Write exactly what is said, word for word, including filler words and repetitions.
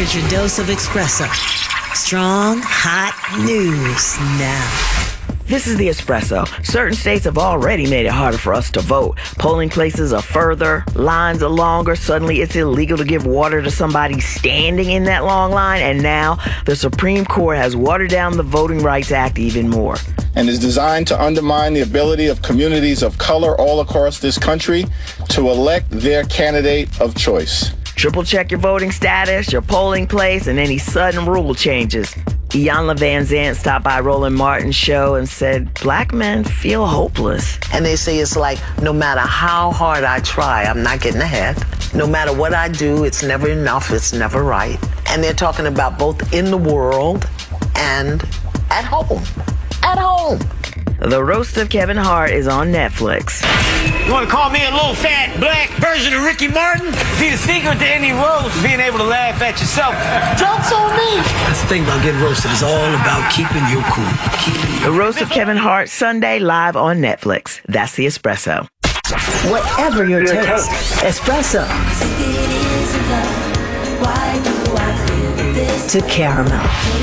Here's your dose of espresso. Strong, hot news now. This is the Espresso. Certain states have already made it harder for us to vote. Polling places are further, lines are longer. Suddenly it's illegal to give water to somebody standing in that long line. And now the Supreme Court has watered down the Voting Rights Act even more. And is designed to undermine the ability of communities of color all across this country to elect their candidate of choice. Triple check your voting status, your polling place, and any sudden rule changes. Iyanla Vanzant stopped by Roland Martin's show and said black men feel hopeless. And they say it's like, no matter how hard I try, I'm not getting ahead. No matter what I do, it's never enough, it's never right. And they're talking about both in the world and at home. At home. The Roast of Kevin Hart is on Netflix. You want to call me a little fat black version of Ricky Martin? See, the secret to any roast is being able to laugh at yourself. Joke's on me. That's the thing about getting roasted. It's all about keeping you cool. Keeping you The Roast of Kevin Hart, Sunday, live on Netflix. That's the Espresso. Whatever your taste, espresso to caramel.